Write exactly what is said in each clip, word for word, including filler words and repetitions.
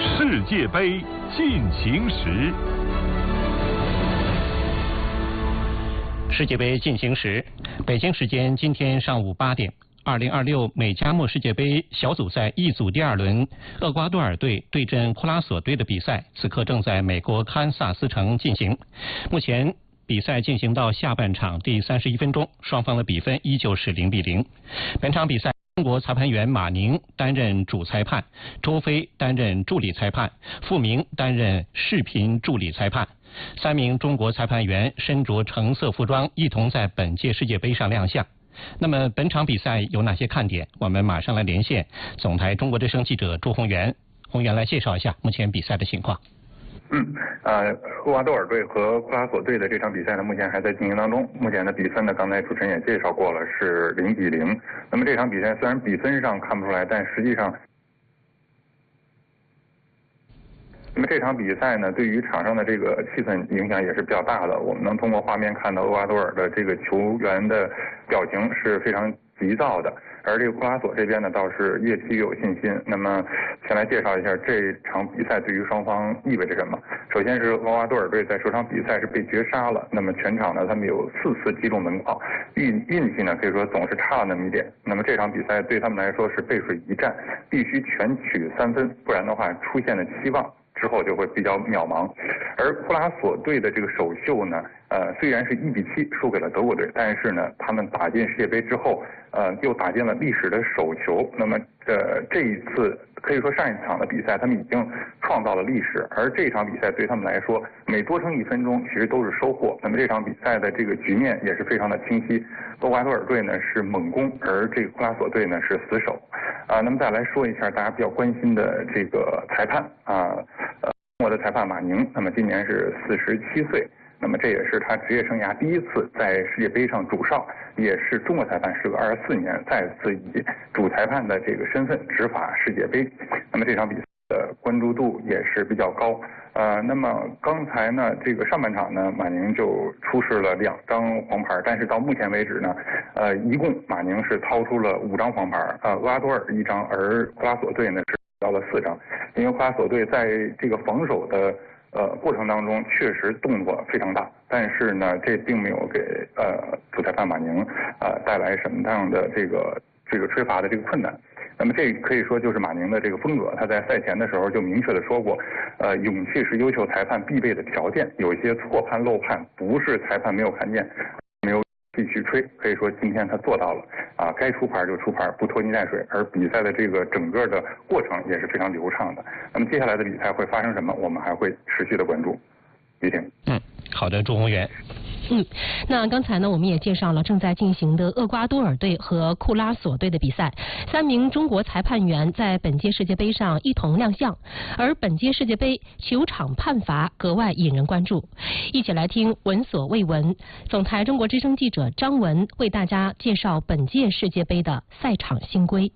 世界杯进行时。 世界杯进行时，北京时间今天上午八点，二零二六美加墨世界杯小组赛一组第二轮，厄瓜多尔队对阵库拉索队的比赛，此刻正在美国堪萨斯城进行。目前比赛进行到下半场第三十一分钟，双方的比分依旧是零比零。本场比赛，中国裁判员马宁担任主裁判，周飞担任助理裁判，傅明担任视频助理裁判。三名中国裁判员身着橙色服装，一同在本届世界杯上亮相。那么本场比赛有哪些看点？我们马上来连线总台中国之声记者朱宏元，宏元来介绍一下目前比赛的情况。 嗯，呃，厄瓜多尔队和库拉索队的这场比赛呢，目前还在进行当中。目前的比分呢，刚才主持人也介绍过了，是零比零。那么这场比赛虽然比分上看不出来，但实际上，那么这场比赛呢，对于场上的这个气氛影响也是比较大的。我们能通过画面看到厄瓜多尔的这个球员的表情是非常急躁的。而这个库拉索这边呢，倒是越踢越有信心。那么，先来介绍一下这场比赛对于双方意味着什么。首先是厄瓜多尔队在首场比赛是被绝杀了，那么全场呢，他们有四次击中门框，运运气呢可以说总是差了那么一点。那么这场比赛对他们来说是背水一战，必须全取三分，不然的话出现的期望之后就会比较渺茫。而库拉索队的这个首秀呢，呃，虽然是一比七输给了德国队，但是呢，他们打进世界杯之后，呃，又打进了历史的首球。那么，呃，这一次可以说上一场的比赛，他们已经创造了历史，而这场比赛对他们来说，每多撑一分钟，其实都是收获。那么这场比赛的这个局面也是非常的清晰，厄瓜多尔队呢是猛攻，而这个库拉索队呢是死守。啊，那么再来说一下大家比较关心的这个裁判啊，呃，中国的裁判马宁，那么今年是四十七岁。那么这也是他职业生涯第一次在世界杯上主哨，也是中国裁判时隔二十四年再次以主裁判的这个身份执法世界杯。那么这场比赛的关注度也是比较高。呃，那么刚才呢，这个上半场呢，马宁就出示了两张黄牌，但是到目前为止呢，呃，一共马宁是掏出了五张黄牌，呃，厄瓜多尔一张，而库拉索队呢是到了四张，因为库拉索队在这个防守的呃，过程当中确实动作非常大，但是呢，这并没有给呃主裁判马宁呃带来什么样的这个这个吹罚的这个困难。那么这可以说就是马宁的这个风格，他在赛前的时候就明确的说过，呃，勇气是优秀裁判必备的条件，有一些错判漏判不是裁判没有看见，没有继续吹，可以说今天他做到了啊，该出牌就出牌，不拖泥带水，而比赛的这个整个的过程也是非常流畅的。那么接下来的比赛会发生什么，我们还会持续的关注。于婷， 嗯，好的，朱宏元。 嗯，那刚才呢，我们也介绍了正在进行的厄瓜多尔队和库拉索队的比赛，三名中国裁判员在本届世界杯上一同亮相，而本届世界杯球场判罚格外引人关注。一起来听闻所未闻，总台中国之声记者张文为大家介绍本届世界杯的赛场新规。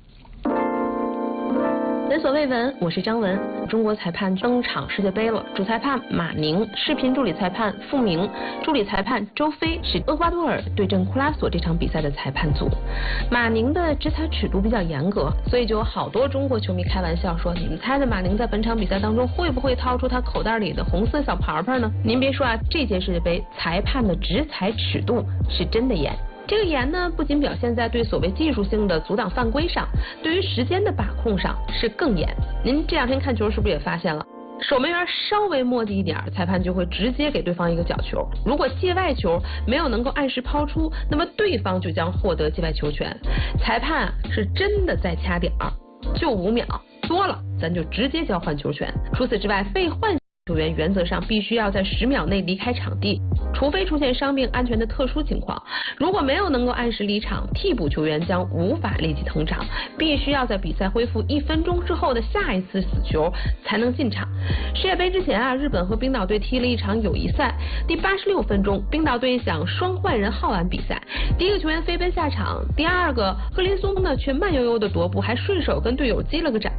闻所未闻，我是张文。中国裁判登场世界杯了，主裁判马宁，视频助理裁判傅明，助理裁判周飞是厄瓜多尔对阵库拉索这场比赛的裁判组。马宁的执裁尺度比较严格，所以就有好多中国球迷开玩笑说，你们猜猜马宁在本场比赛当中会不会掏出他口袋里的红色小牌牌呢？您别说啊，这届世界杯裁判的执裁尺度是真的严。这个严呢，不仅表现在对所谓技术性的阻挡犯规上，对于时间的把控上是更严。您这两天看球是不是也发现了，守门员稍微磨叽一点，裁判就会直接给对方一个角球。如果界外球没有能够按时抛出，那么对方就将获得界外球权。裁判是真的在掐点儿，就五秒，多了咱就直接交换球权。除此之外，被换球员原则上必须要在十秒内离开场地，除非出现伤病安全的特殊情况。如果没有能够按时离场，替补球员将无法立即登场，必须要在比赛恢复一分钟之后的下一次死球才能进场。世界杯之前啊，日本和冰岛队踢了一场友谊赛，第八十六分钟，冰岛队想双换人耗完比赛，第一个球员飞奔下场，第二个赫林松呢却慢悠悠的踱步，还顺手跟队友击了个掌。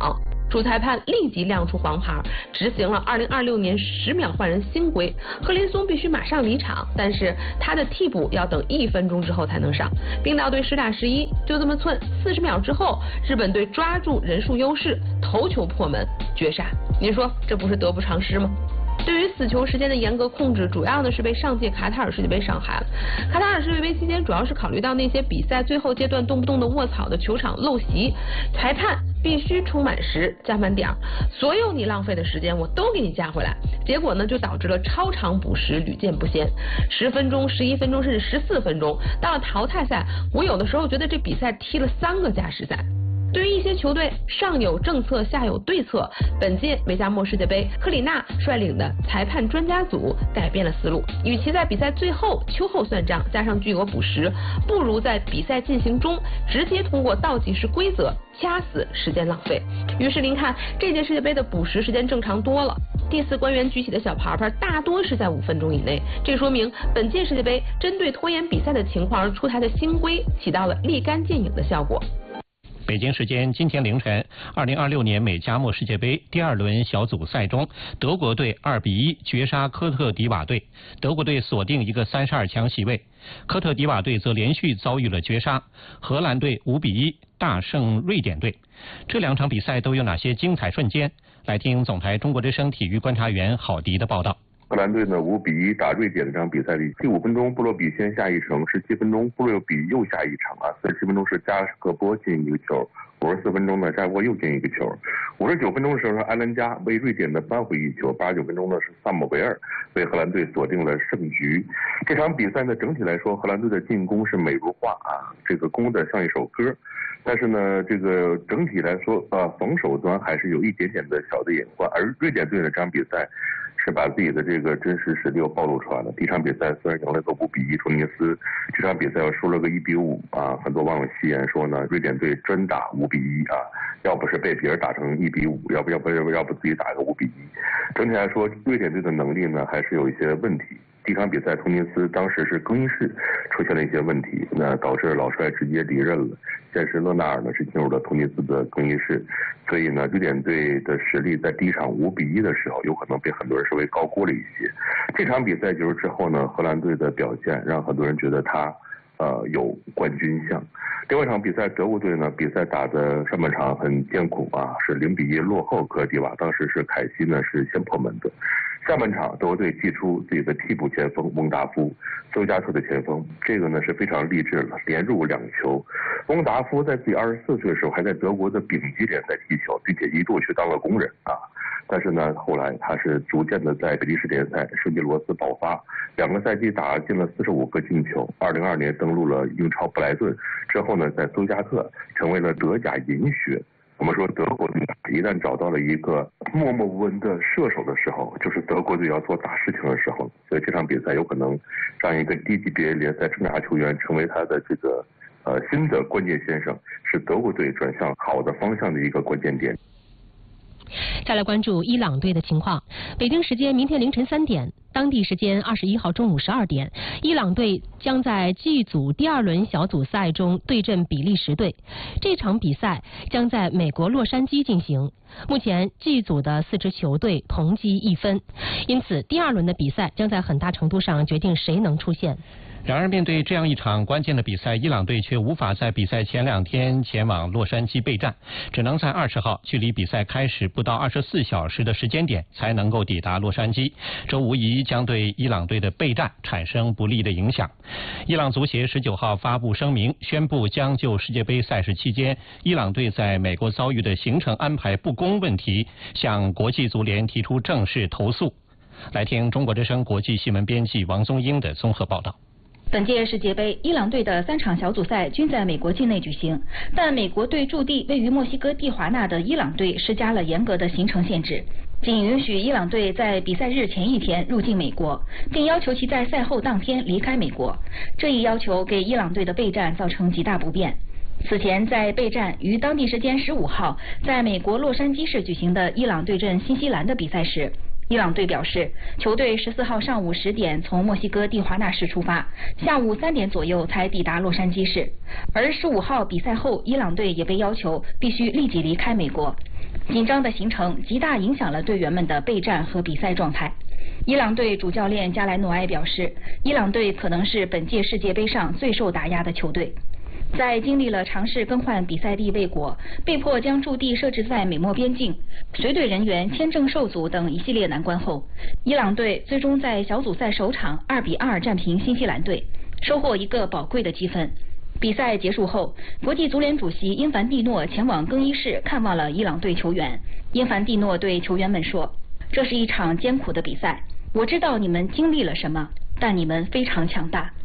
主裁判立即亮出黄牌，执行了二零二六年十秒换人新规。赫林松必须马上离场，但是他的替补要等一分钟之后才能上。冰岛队十打十一，就这么寸。四十秒之后，日本队抓住人数优势，头球破门，绝杀。您说这不是得不偿失吗？对于死球时间的严格控制，主要呢是被上届卡塔尔世界杯伤害了。卡塔尔世界杯期间，主要是考虑到那些比赛最后阶段动不动的卧草的球场陋习，裁判必须充满时加满点儿，所有你浪费的时间我都给你加回来。结果呢，就导致了超长补时屡见不鲜，十分钟、十一分钟，甚至十四分钟。到了淘汰赛，我有的时候觉得这比赛踢了三个加时赛。对于一些球队，上有政策，下有对策。本届美加墨世界杯，克里纳率领的裁判专家组改变了思路，与其在比赛最后秋后算账，加上巨额补时，不如在比赛进行中直接通过倒计时规则掐死时间浪费。于是您看，这届世界杯的补时时间正常多了。第四官员举起的小牌牌大多是在五分钟以内，这说明本届世界杯针对拖延比赛的情况而出台的新规起到了立竿见影的效果。 北京时间今天凌晨，二零二六年美加墨世界杯第二轮小组赛中，德国队二比一绝杀科特迪瓦队，德国队锁定一个三十二强席位。科特迪瓦队则连续遭遇了绝杀，荷兰队五比一大胜瑞典队。这两场比赛都有哪些精彩瞬间？来听总台中国之声体育观察员郝迪的报道。 荷兰队呢五比一打瑞典的这场比赛里，第五分钟布洛比先下一城，十七分钟布洛比又下一城啊，四十七分钟是加克波进一个球，五十四分钟呢加克波又进一个球，五十九分钟的时候是埃兰加为瑞典的扳回一球，八十九分钟呢是萨姆维尔为荷兰队锁定了胜局。这场比赛呢整体来说，荷兰队的进攻是美如画啊，这个攻的像一首歌。但是呢，这个整体来说，呃，防守端还是有一点点的小的隐患。而瑞典队的这场比赛是把自己的这个真实实力又暴露出来了。第一场比赛虽然赢了个五比一突尼斯，这场比赛又输了个一比五啊，很多网友戏言说呢，瑞典队专打五比一啊，要不是被别人打成一比五，要不要不要不自己打个五比一。整体来说，瑞典队的能力呢还是有一些问题。第一场比赛，突尼斯当时是更衣室出现了一些问题，那导致老帅直接离任了。现时勒纳尔呢是进入了突尼斯的更衣室，所以呢，瑞典队的实力在第一场五比一的时候，有可能被很多人稍微高估了一些。这场比赛结束之后呢，荷兰队的表现让很多人觉得他呃有冠军相。另外一场比赛，德国队呢比赛打的上半场很艰苦啊，是零比一落后科迪瓦，当时是凯西呢是先破门的。下半场，德国队祭出自己的替补前锋翁达夫，周加特的前锋，这个呢是非常励志了，连入两球。翁达夫在自己二十四岁的时候，还在德国的丙级联赛踢球，并且一度去当了工人啊。但是呢，后来他是逐渐的在比利时联赛圣吉罗斯爆发，两个赛季打进了四十五个进球。二零二二年登陆了英超布莱顿，之后呢，在周加特成为了德甲银靴。我们说德国队一旦找到了一个默默无闻的射手的时候，就是德国队要做大事情的时候。所以这场比赛有可能让一个低级别联赛生涯球员成为他的这个呃新的关键先生，是德国队转向好的方向的一个关键点。 再来关注伊朗队的情况。北京时间明天凌晨三点，当地时间二十一号中午十二点，伊朗队将在 G 组第二轮小组赛中对阵比利时队。这场比赛将在美国洛杉矶进行。目前 G 组的四支球队同积一分，因此第二轮的比赛将在很大程度上决定谁能出线。 然而，面对这样一场关键的比赛，伊朗队却无法在比赛前两天前往洛杉矶备战，只能在二十号距离比赛开始不到二十四小时的时间点才能够抵达洛杉矶，这无疑将对伊朗队的备战产生不利的影响。伊朗足协十九号发布声明，宣布将就世界杯赛事期间伊朗队在美国遭遇的行程安排不公问题，向国际足联提出正式投诉。来听中国之声国际新闻编辑王宗英的综合报道。 本届世界杯，伊朗队的三场小组赛均在美国境内举行，但美国对驻地位于墨西哥蒂华纳的伊朗队施加了严格的行程限制，仅允许伊朗队在比赛日前一天入境美国，并要求其在赛后当天离开美国。这一要求给伊朗队的备战造成极大不便。此前，在备战于当地时间十五号在美国洛杉矶市举行的伊朗对阵新西兰的比赛时， 伊朗队表示，球队十四号上午十点从墨西哥蒂华纳市出发，下午三点左右才抵达洛杉矶市。而十五号比赛后，伊朗队也被要求必须立即离开美国。紧张的行程极大影响了队员们的备战和比赛状态。伊朗队主教练加莱诺埃表示，伊朗队可能是本届世界杯上最受打压的球队。在经历了尝试更换比赛地未果、被迫将驻地设置在美墨边境、随队人员签证受阻等一系列难关后，伊朗队最终在小组赛首场二比二战平新西兰队，收获一个宝贵的积分。比赛结束后，国际足联主席因凡蒂诺前往更衣室看望了伊朗队球员。因凡蒂诺对球员们说：“这是一场艰苦的比赛，我知道你们经历了什么，但你们非常强大。”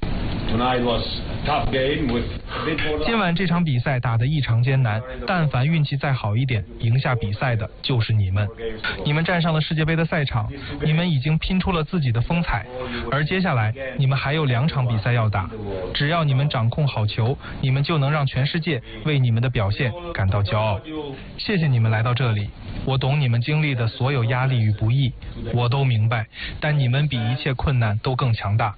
今晚这场比赛打得异常艰难，但凡运气再好一点，赢下比赛的就是你们。你们站上了世界杯的赛场，你们已经拼出了自己的风采，而接下来你们还有两场比赛要打。只要你们掌控好球，你们就能让全世界为你们的表现感到骄傲。谢谢你们来到这里，我懂你们经历的所有压力与不易，我都明白，但你们比一切困难都更强大。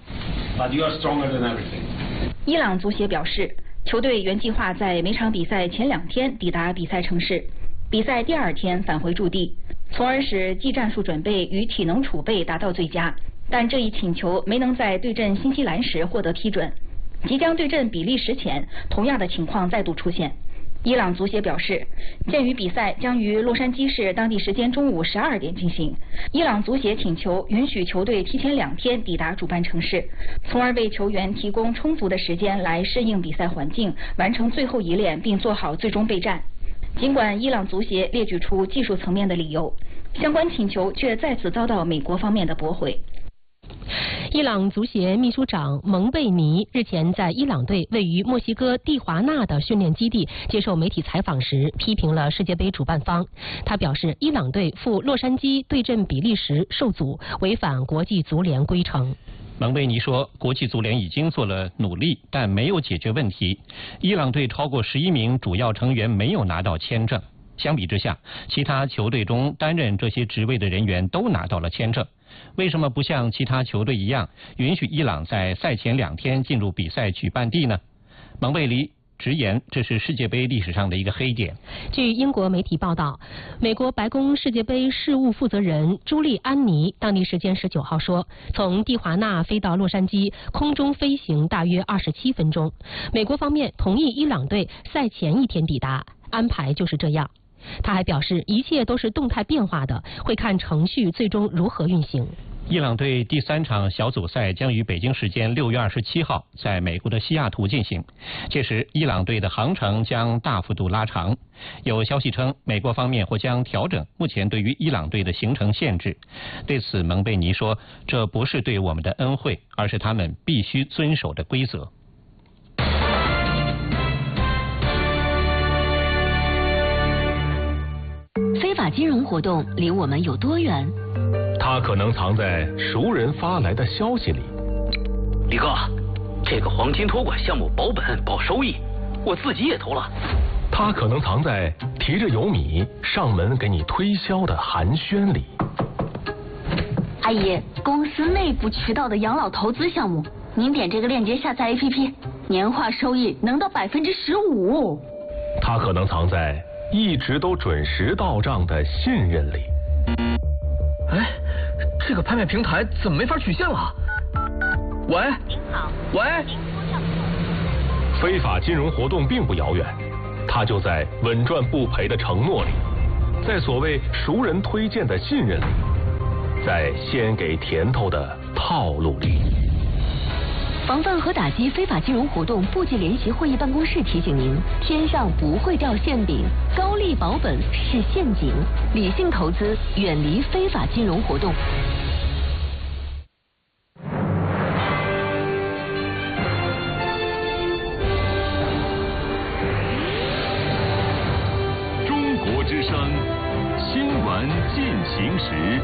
伊朗足协表示，球队原计划在每场比赛前两天抵达比赛城市，比赛第二天返回驻地，从而使技战术准备与体能储备达到最佳。但这一请求没能在对阵新西兰时获得批准。即将对阵比利时前，同样的情况再度出现。伊朗足协表示，鉴于比赛将于洛杉矶市当地时间中午十二点进行，伊朗足协请求允许球队提前两天抵达主办城市，从而为球员提供充足的时间来适应比赛环境，完成最后一练并做好最终备战。尽管伊朗足协列举出技术层面的理由，相关请求却再次遭到美国方面的驳回。 伊朗足协秘书长蒙贝尼日前在伊朗队位于墨西哥蒂华纳的训练基地接受媒体采访时，批评了世界杯主办方。他表示，伊朗队赴洛杉矶对阵比利时受阻，违反国际足联规程。 蒙贝尼说，国际足联已经做了努力，但没有解决问题。伊朗队超过十一名主要成员没有拿到签证，相比之下，其他球队中担任这些职位的人员都拿到了签证。为什么不像其他球队一样，允许伊朗在赛前两天进入比赛举办地呢？蒙贝尼直言，这是世界杯历史上的一个黑点。 据英国媒体报道，美国白宫世界杯事务负责人朱利安尼当地时间十九号说，从蒂华纳飞到洛杉矶，空中飞行大约二十七分钟。美国方面同意伊朗队赛前一天抵达，安排就是这样。他还表示，一切都是动态变化的，会看程序最终如何运行。 伊朗队第三场小组赛将于北京时间六月二十七号在美国的西雅图进行，届时伊朗队的航程将大幅度拉长。有消息称，美国方面或将调整目前对于伊朗队的行程限制。对此，蒙贝尼说，这不是对我们的恩惠，而是他们必须遵守的规则。 非法金融活动离我们有多远？ 它可能藏在熟人发来的消息里。 李哥，这个黄金托管项目保本保收益，我自己也投了。 它可能藏在提着油米上门给你推销的寒暄里。 阿姨，公司内部渠道的养老投资项目，您点这个链接下载 A P P， 年化收益能到百分之十五。 它可能藏在一直都准时到账的信任里。 哎，这个拍卖平台怎么没法取现了？喂，您好，喂， 非法金融活动并不遥远，它就在稳赚不赔的承诺里，在所谓熟人推荐的信任里，在先给甜头的套路里。 防范和打击非法金融活动部际联席会议办公室提醒您：天上不会掉馅饼，高利保本是陷阱，理性投资，远离非法金融活动。 中国之声新闻进行时。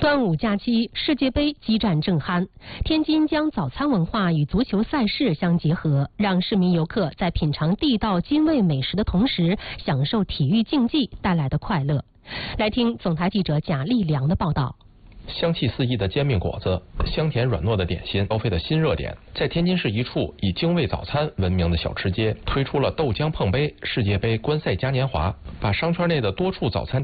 端午假期，世界杯激战正酣。天津将早餐文化与足球赛事相结合，让市民游客在品尝地道津味美食的同时，享受体育竞技带来的快乐。来听总台记者贾立良的报道。 香气四溢的煎饼果子，香甜软糯的点心，消费的新热点。在天津市一处以精卫早餐闻名的小吃街，推出了豆浆碰杯世界杯观赛嘉年华，把商圈内的多处早餐